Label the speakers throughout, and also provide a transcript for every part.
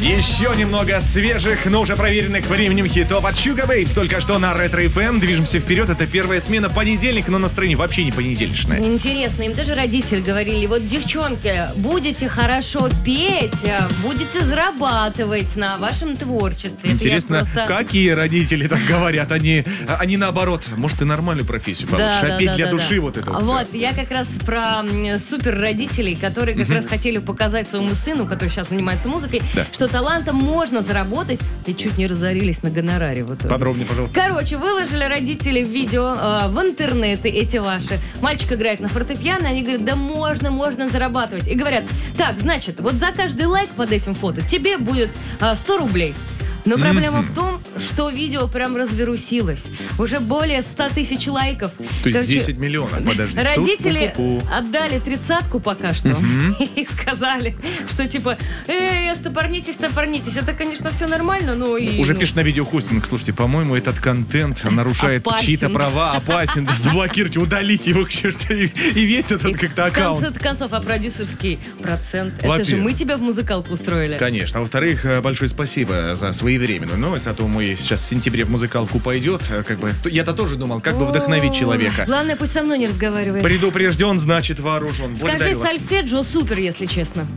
Speaker 1: Еще немного свежих, но уже проверенных временем хитов от Sugar Babes. Только что на Ретро FM. Движемся вперед. Это первая смена, понедельник, но настроение вообще не понедельничное.
Speaker 2: Интересно, им даже родители говорили: вот, девчонки, будете хорошо петь, будете зарабатывать на вашем творчестве.
Speaker 1: Интересно, какие родители так говорят? Они наоборот, может, ты нормальную профессию получишь, а петь для души вот это вот все.
Speaker 2: Вот, я как раз про супер родителей, которые как раз хотели показать своему сыну, который сейчас занимается музыкой, что талантом можно заработать, и чуть не разорились на гонораре в итоге.
Speaker 1: Подробнее, пожалуйста.
Speaker 2: Короче, выложили родители видео в интернеты эти ваши. Мальчик играет на фортепиано, они говорят: да можно зарабатывать. И говорят: так, значит, вот за каждый лайк под этим фото тебе будет 100 рублей. Но проблема в том, что видео прям разверусилось. Уже более 100 тысяч лайков.
Speaker 1: То есть 10 миллионов, подожди.
Speaker 2: Родители отдали 30-ку пока что. И сказали, что типа: стопорнитесь. Это, конечно, все нормально, но и...
Speaker 1: Уже пишет на видеохостинг: слушайте, по-моему, этот контент нарушает чьи-то права, опасен, заблокируйте, удалите его к черту. И весь этот как-то аккаунт.
Speaker 2: В конце концов, а продюсерский процент? Это же мы тебя в музыкалку устроили.
Speaker 1: Конечно. А во-вторых, большое спасибо за своевременную новость, а то мой сейчас в сентябре в музыкалку пойдет. Как бы я-то тоже думал, как бы вдохновить человека.
Speaker 2: Главное, пусть со мной не разговаривает.
Speaker 1: Предупрежден, значит вооружен.
Speaker 2: Скажи, сольфеджио супер, если честно.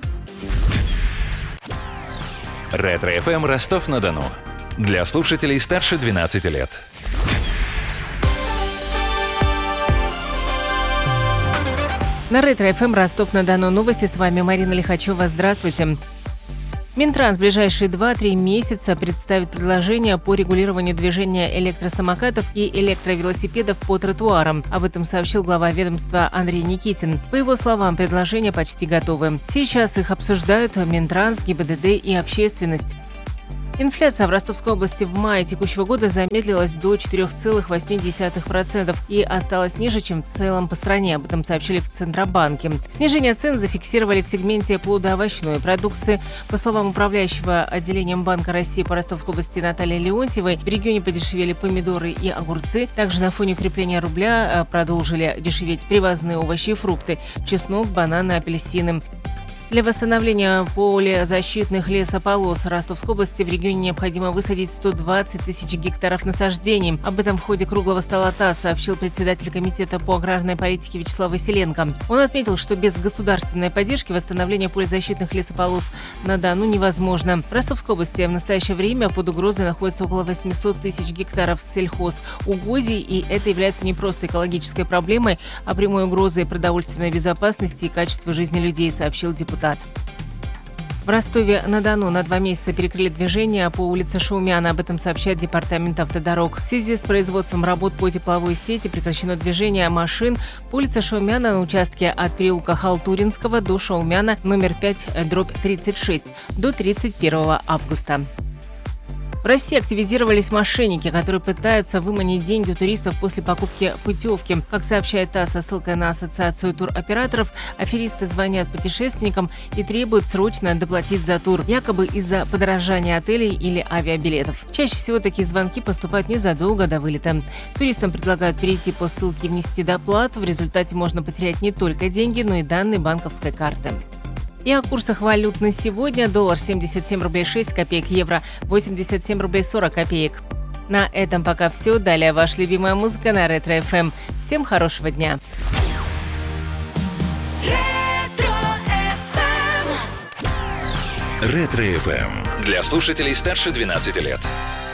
Speaker 3: Ретро FM Ростов-на-Дону. Для слушателей старше 12 лет.
Speaker 4: На Ретро FM Ростов-на-Дону новости. С вами Марина Лихачева. Здравствуйте. Минтранс в ближайшие 2-3 месяца представит предложение по регулированию движения электросамокатов и электровелосипедов по тротуарам. Об этом сообщил глава ведомства Андрей Никитин. По его словам, предложения почти готовы. Сейчас их обсуждают Минтранс, ГИБДД и общественность. Инфляция в Ростовской области в мае текущего года замедлилась до 4,8% и осталась ниже, чем в целом по стране. Об этом сообщили в Центробанке. Снижение цен зафиксировали в сегменте плодоовощной продукции. По словам управляющего отделением Банка России по Ростовской области Натальи Леонтьевой, в регионе подешевели помидоры и огурцы. Также на фоне укрепления рубля продолжили дешеветь привозные овощи и фрукты – чеснок, бананы, апельсины. Для восстановления полезащитных лесополос Ростовской области в регионе необходимо высадить 120 тысяч гектаров насаждений. Об этом в ходе круглого стола ТАСС сообщил председатель комитета по аграрной политике Вячеслав Василенко. Он отметил, что без государственной поддержки восстановление полезащитных лесополос на Дону невозможно. В Ростовской области в настоящее время под угрозой находится около 800 тысяч гектаров сельхозугодий, и это является не просто экологической проблемой, а прямой угрозой продовольственной безопасности и качества жизни людей, сообщил депутат. В Ростове-на-Дону на 2 месяца перекрыли движение по улице Шаумяна. Об этом сообщает Департамент автодорог. В связи с производством работ по тепловой сети прекращено движение машин по улице Шаумяна на участке от переулка Халтуринского до Шаумяна номер 5/36 до 31 августа. В России активизировались мошенники, которые пытаются выманить деньги у туристов после покупки путевки. Как сообщает ТАСС со ссылкой на Ассоциацию туроператоров, аферисты звонят путешественникам и требуют срочно доплатить за тур, якобы из-за подорожания отелей или авиабилетов. Чаще всего такие звонки поступают незадолго до вылета. Туристам предлагают перейти по ссылке и внести доплату. В результате можно потерять не только деньги, но и данные банковской карты. И о курсах валют на сегодня. Доллар 77 рублей 6 копеек, евро 87 рублей 40 копеек. На этом пока все. Далее ваша любимая музыка на Ретро FM. Всем хорошего дня.
Speaker 3: Ретро FM. Для слушателей старше 12 лет.